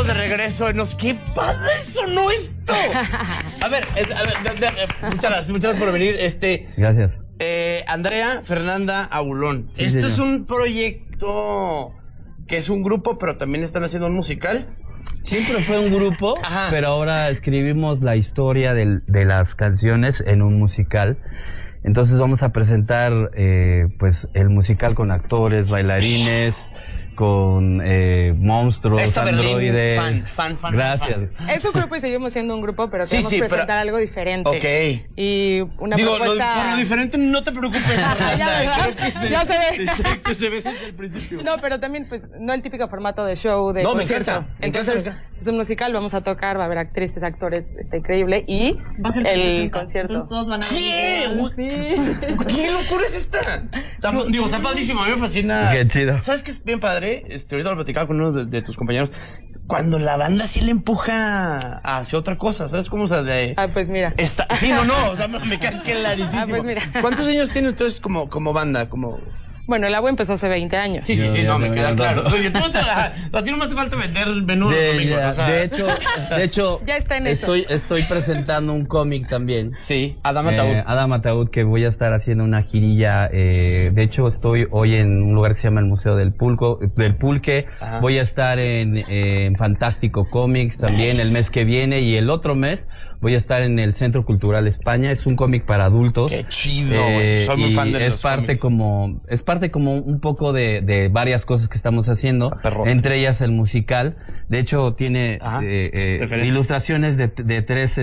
Estamos de regreso. ¡Qué padre sonó esto! A ver, muchas gracias por venir. Gracias. Andrea Fernanda Abulón. Sí, Esto señor. es un proyecto que es un grupo, pero también están haciendo un musical. Siempre fue un grupo, Ajá. pero ahora escribimos la historia de las canciones en un musical. Entonces vamos a presentar pues el musical con actores, bailarines, con monstruos, Esta Berlín, androides. fan. Gracias. Es un grupo y seguimos siendo un grupo, pero Sí, queremos sí, presentar pero- algo diferente. Ok. Y una Digo, propuesta... por lo diferente no te preocupes, Fernanda. Ya, ¿verdad? Creo que Ya se ve. Exacto, se ve desde el principio. No, pero también, pues, no el típico formato de show, de No, me concierto. encanta, me encanta, Entonces, me encanta. es un musical, vamos a tocar, va a haber actrices, actores, está increíble. Y Va a ser el 60. concierto. Entonces todos van a ver. ¿Qué? Sí. ¿Qué locura es esta? Digo, está padrísimo, a mí me fascina. Qué chido. ¿Sabes qué es bien padre? Ahorita lo platicaba con uno de tus compañeros. Cuando la banda sí le empuja hacia otra cosa, ¿sabes cómo? O sea, Ah, pues mira. Sí, no, o sea, me queda clarísimo. Ah, pues mira. ¿Cuántos años tienen ustedes como banda? Bueno, el agua empezó hace 20 años. Sí, no, me queda claro. rato. Oye, tú a ti no más te falta vender menú los domingos, o sea. De hecho, Ya está en eso. estoy presentando un cómic también. Sí, Adam Ataúd. Adam Ataúd, que voy a estar haciendo una girilla. De hecho, estoy hoy en un lugar que se llama el Museo del Pulque. Ajá. Voy a estar en Fantástico Comics también el mes que viene, y el otro mes voy a estar en el Centro Cultural España. Es un cómic para adultos. Qué chido, güey. Soy muy y fan de es los parte cómics. es parte como un poco de varias cosas que estamos haciendo, Perro. entre ellas el musical. De hecho, tiene Ajá. Referencias. ilustraciones de tres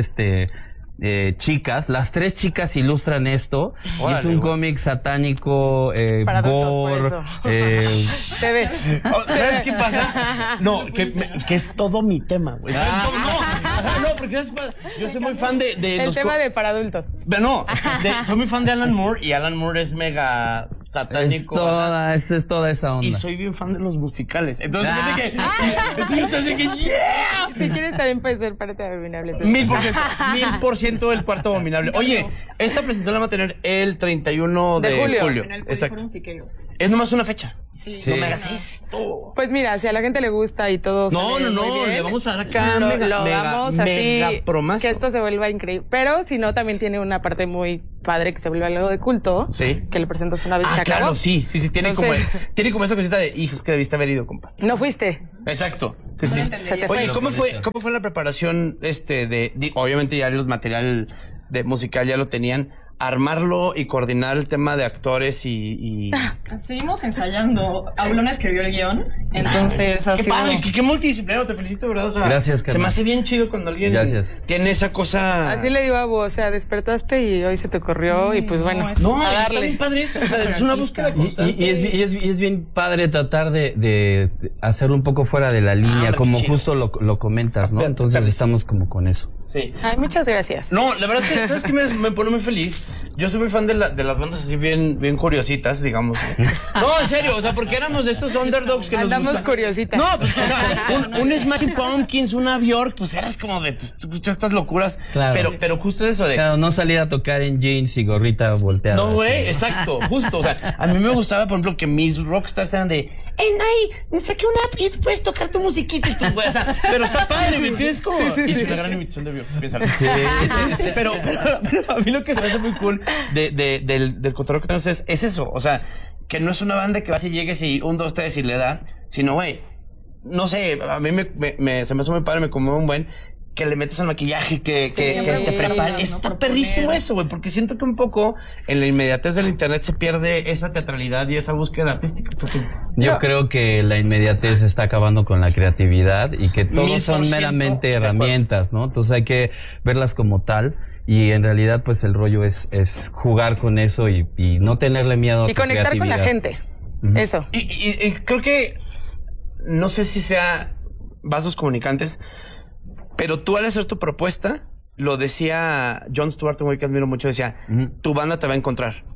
chicas. Las tres chicas ilustran esto. Y Órale, es un güey. cómic satánico, Para adultos, por gore, eso. Se ve. ¿Sabes qué pasa? No, que es todo mi tema, güey. ¿Sabes cómo? No, porque yo soy muy fan de El los tema de para adultos. Pero no, soy muy fan de Alan Moore, y Alan Moore es mega satánico. es toda esa onda. Y soy bien fan de los musicales. Entonces, entonces yo estoy así que, ¡yeah! Si quieres también puede ser parte abominable. 1000% del cuarto abominable. Oye, esta presentación la va a tener el 31 de julio. En el Exacto. Poliforum Siqueiros. Es nomás una fecha. Sí. No me hagas esto. Pues mira, si a la gente le gusta y todo No, sale muy bien, le vamos a dar acá lo mega vamos así, promazo. que esto se vuelva increíble. Pero si no, también tiene una parte muy padre que se vuelve algo de culto. Sí. Que le presentas una vez que acabó. Claro, sí, tiene Entonces- como esa cosita de hijos que debiste haber ido, compa. No fuiste. Exacto. Sí. Se te Oye, fue. ¿cómo fue la preparación obviamente ya los material de musical ya lo tenían, armarlo y coordinar el tema de actores y Seguimos ensayando. Aulona escribió el guión. Entonces ha qué sido. padre, qué multidisciplinario, te felicito, ¿verdad? O sea, Gracias, se carnal. me hace bien chido cuando alguien Gracias. tiene esa cosa. Así le digo a vos, o sea, despertaste y hoy se te ocurrió Sí, y pues no, bueno, es- No, a está darle. bien padre eso, o sea, es una búsqueda constante. Y es bien padre tratar de hacerlo un poco fuera de la línea, hombre, como qué chido. justo lo comentas, ¿no? Espérate, Entonces espérate. estamos como con eso. Sí. Ay, muchas gracias. No, la verdad es que, ¿sabes qué me pone muy feliz? Yo soy muy fan de las bandas así bien curiositas, digamos. No, en serio, o sea, porque éramos de estos underdogs que Andamos nos gusta. curiositas. No, pues, o sea, un Smashing Pumpkins, una Bjork, pues eras como de tú escuchas estas locuras. Claro. Pero justo eso de. Claro, no salir a tocar en jeans y gorrita volteada. No, güey, así. exacto, justo. O sea, a mí me gustaba, por ejemplo, que mis rockstars eran de. Saqué una app y puedes tocar tu musiquita y tu güey. O sea, pero está padre, ¿me entiendes? Como. Es una gran imitación de Bjork, piénsalo. Pero a mí lo que se me hace muy cool del cotorreo que tenemos es eso. O sea, que no es una banda que vas y llegues y 1, 2, 3 y le das, sino, güey, no sé, a mí se me hace muy padre, me conmueve un buen que le metes al maquillaje, que te sí, prepara. ¿no? Está Proponer. perrísimo eso, güey, porque siento que un poco en la inmediatez del internet se pierde esa teatralidad y esa búsqueda artística. Yo creo que la inmediatez está acabando con la creatividad y que todos 1000% son meramente de acuerdo. herramientas, ¿no? Entonces hay que verlas como tal, y en realidad pues el rollo es jugar con eso y no tenerle miedo a Y tu conectar con la creatividad. gente. Ujú. Eso. Y creo que, no sé si sea vasos comunicantes, pero tú al hacer tu propuesta, lo decía Jon Stewart, un güey que admiro mucho, decía, Ujú. tu banda te va a encontrar.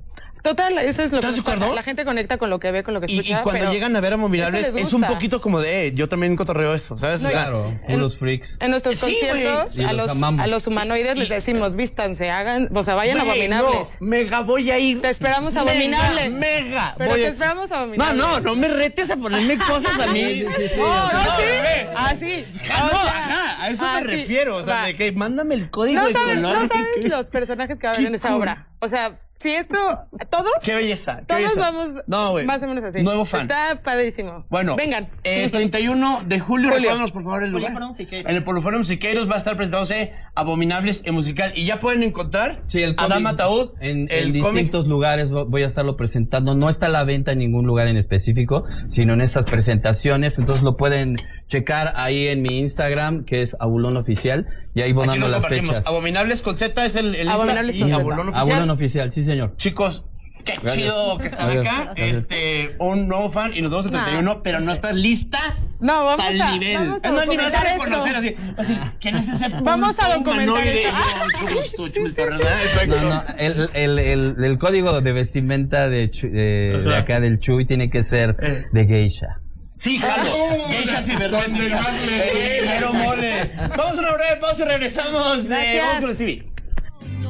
Total, eso es lo que ¿Estás de pasa. acuerdo? La gente conecta con lo que ve, con lo que Y escucha. cuando pero llegan a ver a Abominables, esto les es un gusta. poquito como de, yo también cotorreo eso, ¿sabes? No, O sea, Claro, unos freaks. En nuestros Sí, conciertos, güey. Y a los los, amamos. a los humanoides les decimos, vístanse, hagan, o sea, vayan a güey, Abominables. no, mega voy a ir. Te esperamos a Abominable. Mega. Pero voy te a- esperamos a Abominable. No me retes a ponerme cosas a mí. No, ¿No, sí? ve. Ah, sí. No, O sea, ajá, a eso me sí. refiero. O sea, Va. de que mándame el código No de sabes, color. no sabes los personajes que va a haber en esa cool. obra. O sea, si esto, todos, Qué belleza. qué todos belleza. vamos No, güey. más o menos así. Nuevo fan. Está padrísimo. Bueno, vengan. 31 de julio, recuérdanos por favor el lugar. Poliforum Siqueiros. En el Poliforum Siqueiros va a estar presentándose Abominables en musical. Y ya pueden encontrar Sí, el cómic. Adam Ataúd, En el cómic. distintos lugares voy a estarlo presentando. No está a la venta en ningún lugar en específico, sino en estas presentaciones. Entonces lo pueden checar ahí en mi Instagram, que es Abulón Oficial, y ahí voy Aquí dando lo las compartimos. fechas. Abominables con Z es el Abominables Insta, con y Z. Abulón Oficial. Abulón Oficial, sí señor. Chicos, qué Gracias. chido que están Gracias. acá. Gracias. Un nuevo fan y nos vemos el 31, pero no estás lista No, vamos para el a, nivel. vamos a No, ni vas a documentar reconocer esto. así. ¿Quién es ese Vamos a pulpo documentar humanoide? esto. Mucho gusto, Chulito, ¿verdad? Exacto. No, el código de vestimenta de acá del Chuy tiene que ser de geisha. Sí, jalo. Geisha cibernética. Mero mole. Vamos a una breve pausa y regresamos. Gracias. Vamos con Stevie.